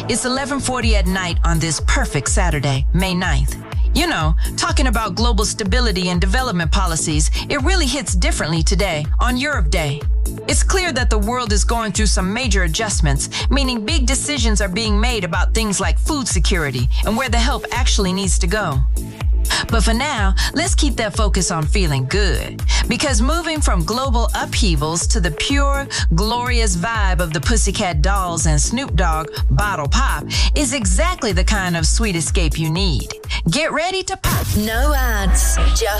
It's 11:40 at night on this perfect Saturday, May 9th. You know, talking about global stability and development policies, it really hits differently today, on Europe Day. It's clear that the world is going through some major adjustments, meaning big decisions are being made about things like food security and where the help actually needs to go. But for now, let's keep that focus on feeling good. Because moving from global upheavals to the pure, glorious vibe of the Pussycat Dolls and Snoop Dogg Bottle Pop is exactly the kind of sweet escape you need. Get ready to pop. No ads, just